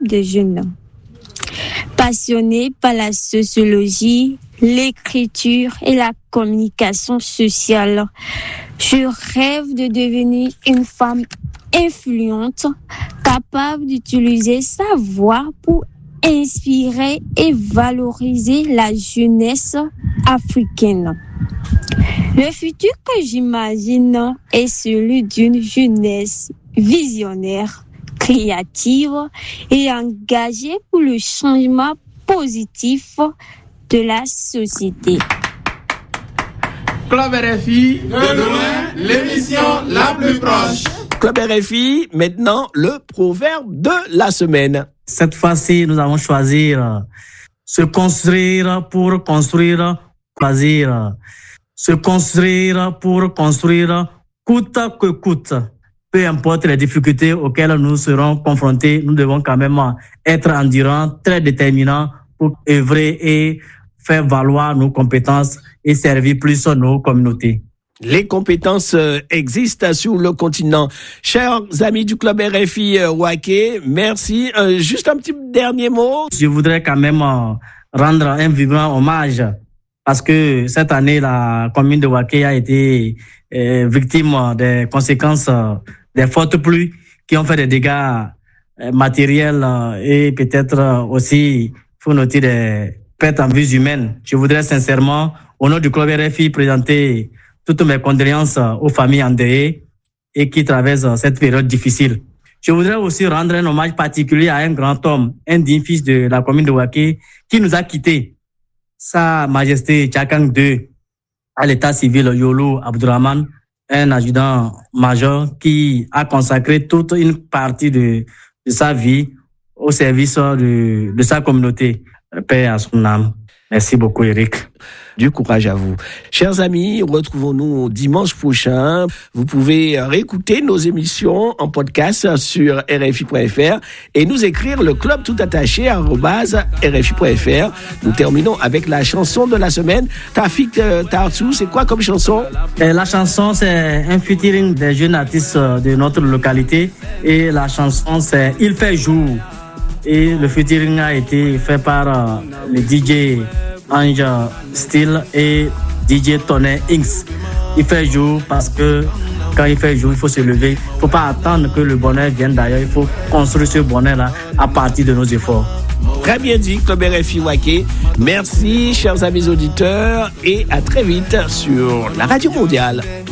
de jeunes. Passionné par la sociologie, l'écriture et la communication sociale, je rêve de devenir une femme influente, capable d'utiliser sa voix pour inspirer et valoriser la jeunesse africaine. Le futur que j'imagine est celui d'une jeunesse visionnaire, créative et engagée pour le changement positif de la société. Club RFI, de loin, l'émission la plus proche. Club RFI, maintenant le proverbe de la semaine. Cette fois-ci, nous allons choisir se construire pour construire, choisir se construire pour construire, coûte que coûte. Peu importe les difficultés auxquelles nous serons confrontés, nous devons quand même être endurants, très déterminants pour œuvrer et faire valoir nos compétences et servir plus nos communautés. Les compétences existent sur le continent. Chers amis du Club RFI Waké, merci. Juste un petit dernier mot. Je voudrais quand même rendre un vibrant hommage parce que cette année, la commune de Waké a été victime des conséquences des fortes pluies qui ont fait des dégâts matériels et peut-être aussi, faut noter, des pertes en vies humaines. Je voudrais sincèrement, au nom du Club RFI, présenter toutes mes condoléances aux familles endeuillées et qui traversent cette période difficile. Je voudrais aussi rendre un hommage particulier à un grand homme, un digne fils de la commune de Waké, qui nous a quittés. Sa Majesté Tchakang II, à l'état civil Yolo Abdourahmane, un adjudant-major qui a consacré toute une partie de sa vie au service de sa communauté. Paix à son âme. Merci beaucoup, Eric. Du courage à vous. Chers amis, retrouvons-nous dimanche prochain. Vous pouvez réécouter nos émissions en podcast sur rfi.fr et nous écrire le club tout attaché @rfi.fr. Nous terminons avec la chanson de la semaine. Tafik Tarsou, c'est quoi comme chanson? La chanson, c'est un featuring des jeunes artistes de notre localité et la chanson, c'est Il fait jour. Et le featuring a été fait par le DJ Ange Steel et DJ Tony Inks. Il fait jour parce que quand il fait jour, il faut se lever. Il ne faut pas attendre que le bonheur vienne d'ailleurs. Il faut construire ce bonheur-là à partir de nos efforts. Très bien dit, Club RFI Waké. Merci, chers amis auditeurs, et à très vite sur la Radio Mondiale.